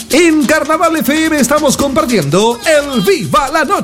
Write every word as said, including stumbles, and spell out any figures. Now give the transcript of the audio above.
En Carnaval F M estamos compartiendo el Viva la Noche.